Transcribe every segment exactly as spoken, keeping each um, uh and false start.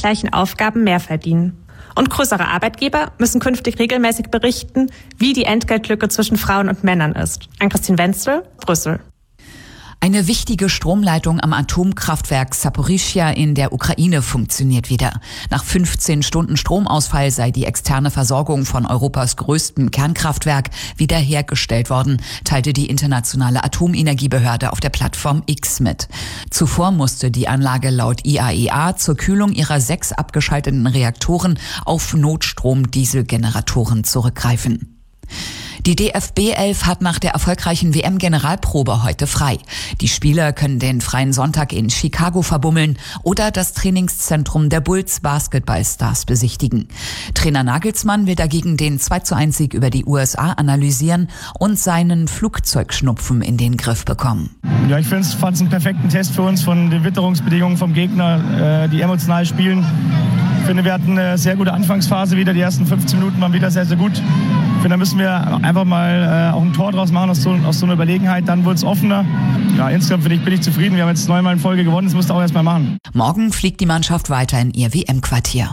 gleichen Aufgaben mehr verdienen. Und größere Arbeitgeber müssen künftig regelmäßig berichten, wie die Entgeltlücke zwischen Frauen und Männern ist. Ann-Christine Wenzel, Brüssel. Eine wichtige Stromleitung am Atomkraftwerk Saporischschja in der Ukraine funktioniert wieder. Nach fünfzehn Stunden Stromausfall sei die externe Versorgung von Europas größtem Kernkraftwerk wiederhergestellt worden, teilte die internationale Atomenergiebehörde auf der Plattform X mit. Zuvor musste die Anlage laut I A E A zur Kühlung ihrer sechs abgeschalteten Reaktoren auf Notstrom-Dieselgeneratoren zurückgreifen. Die D F B elf hat nach der erfolgreichen W M-Generalprobe heute frei. Die Spieler können den freien Sonntag in Chicago verbummeln oder das Trainingszentrum der Bulls Basketballstars besichtigen. Trainer Nagelsmann will dagegen den zwei zu eins Sieg über die U S A analysieren und seinen Flugzeugschnupfen in den Griff bekommen. Ja, ich fand es einen perfekten Test für uns von den Witterungsbedingungen vom Gegner, die emotional spielen. Ich finde, wir hatten eine sehr gute Anfangsphase wieder. Die ersten fünfzehn Minuten waren wieder sehr, sehr gut. Ich finde, da müssen wir einfach mal äh, auch ein Tor draus machen aus so, aus so einer Überlegenheit. Dann wurde es offener. Ja, insgesamt bin ich, bin ich zufrieden. Wir haben jetzt neunmal in Folge gewonnen. Das musst du auch erst mal machen. Morgen fliegt die Mannschaft weiter in ihr W M-Quartier.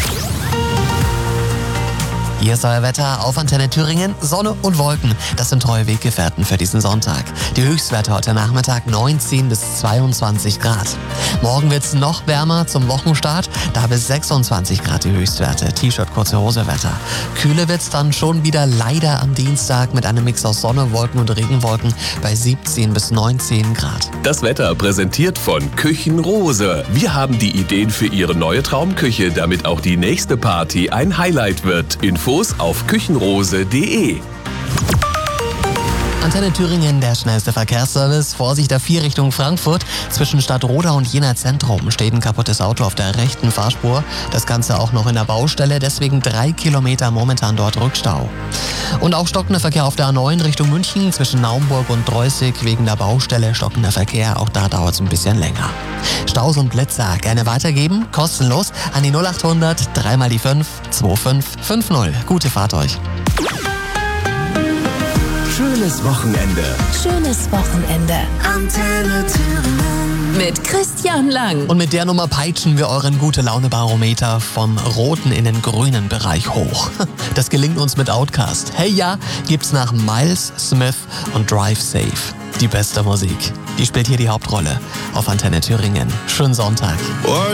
Hier ist euer Wetter auf Antenne Thüringen. Sonne und Wolken, das sind treue Weggefährten für diesen Sonntag. Die Höchstwerte heute Nachmittag neunzehn bis zweiundzwanzig Grad. Morgen wird es noch wärmer zum Wochenstart, da bis sechsundzwanzig Grad die Höchstwerte. T-Shirt, kurze Hose Wetter. Kühle wird es dann schon wieder leider am Dienstag mit einem Mix aus Sonne, Wolken und Regenwolken bei siebzehn bis neunzehn Grad. Das Wetter präsentiert von Küchenrose. Wir haben die Ideen für Ihre neue Traumküche, damit auch die nächste Party ein Highlight wird. Infos auf küchenrose punkt de. Antenne Thüringen, der schnellste Verkehrsservice. Vorsicht, A vier Richtung Frankfurt. Zwischen Stadtroda und Jena Zentrum steht ein kaputtes Auto auf der rechten Fahrspur. Das Ganze auch noch in der Baustelle, deswegen drei Kilometer momentan dort Rückstau. Und auch stockender Verkehr auf der A neun Richtung München zwischen Naumburg und Dreußig wegen der Baustelle. Stockender Verkehr, auch da dauert es ein bisschen länger. Staus und Blitzer gerne weitergeben, kostenlos an die null acht hundert drei mal die fünf zwei fünf fünf null. Gute Fahrt euch. Schönes Wochenende. Schönes Wochenende. Antenne Thüringen. Mit Christian Lang. Und mit der Nummer peitschen wir euren Gute-Laune-Barometer vom roten in den grünen Bereich hoch. Das gelingt uns mit Outkast. Hey ja, gibt's nach Miles, Smith und Drive Safe. Die beste Musik. Die spielt hier die Hauptrolle auf Antenne Thüringen. Schönen Sonntag.